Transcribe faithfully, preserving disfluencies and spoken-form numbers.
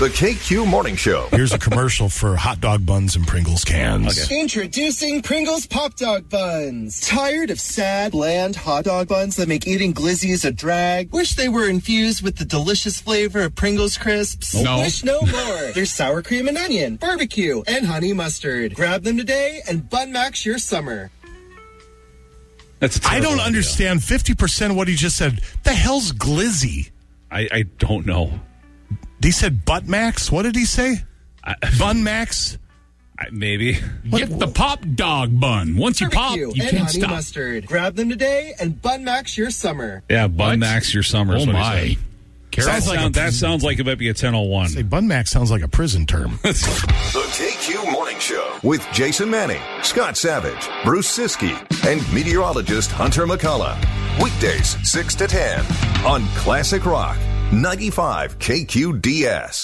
The K Q Morning Show. Here's a commercial for hot dog buns and Pringles cans. Okay. Introducing Pringles Pop Dog Buns. Tired of sad, bland hot dog buns that make eating glizzies a drag? Wish they were infused with the delicious flavor of Pringles crisps? No. Wish no more. There's sour cream and onion, barbecue, and honey mustard. Grab them today and Bun Max your summer. That's a I don't idea. understand fifty percent of what he just said. The hell's glizzy? I, I don't know. He said butt max? What did he say? I, Bun max? I, maybe. Get the pop dog bun. Once you pop, Barbecue you and can't honey stop. mustard. Grab them today and Bun Max your summer. Yeah, Bun What? Max your summer. is Oh, what he my. said. Carol? That, Sounds like sound, a- that sounds like it might be a ten oh one. Say Bun max sounds like a prison term. The K Q Morning Show with Jason Manning, Scott Savage, Bruce Siskey, and meteorologist Hunter McCullough. Weekdays six to ten on Classic Rock ninety-five K Q D S.